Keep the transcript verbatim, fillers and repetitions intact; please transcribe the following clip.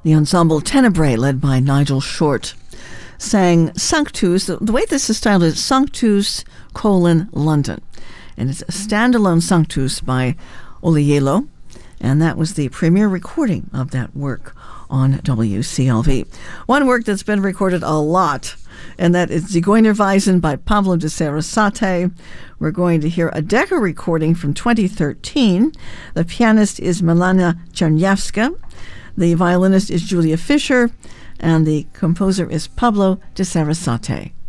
The ensemble Tenebrae, led by Nigel Short, sang Sanctus. The, the way this is styled is Sanctus colon London. And it's a standalone Sanctus by Oliello. And that was the premiere recording of that work on W C L V. One work that's been recorded a lot, and that is Zigeunerweisen by Pablo de Sarasate. We're going to hear a Decca recording from twenty thirteen. The pianist is Milana Czerniawska. The violinist is Julia Fischer. And the composer is Pablo de Sarasate.